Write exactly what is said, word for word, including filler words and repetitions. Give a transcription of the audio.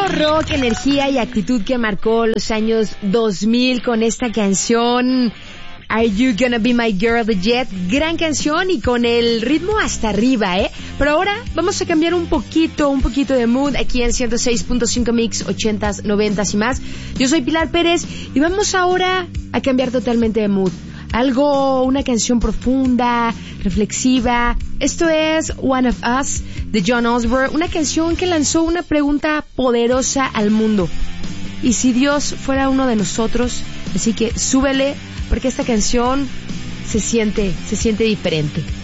Puro rock, energía y actitud que marcó los años dos mil con esta canción Are You Gonna Be My Girl de Jet. Gran canción y con el ritmo hasta arriba, ¿eh? Pero ahora vamos a cambiar un poquito, un poquito de mood aquí en ciento seis punto cinco Mix, ochentas, noventas y más. Yo soy Pilar Pérez y vamos ahora a cambiar totalmente de mood. Algo, una canción profunda, reflexiva. Esto es One of Us de John Osborne, una canción que lanzó una pregunta poderosa al mundo. ¿Y si Dios fuera uno de nosotros? Así que súbele porque esta canción se siente, se siente diferente.